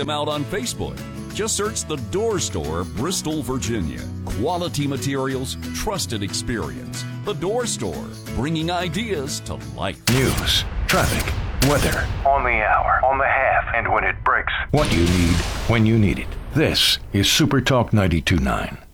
them out on Facebook. Just search The Door Store, Bristol, Virginia. Quality materials, trusted experience. The Door Store, bringing ideas to life. News, traffic, weather. On the hour, on the half, and when it breaks. What you need, when you need it. This is Super Talk 92.9.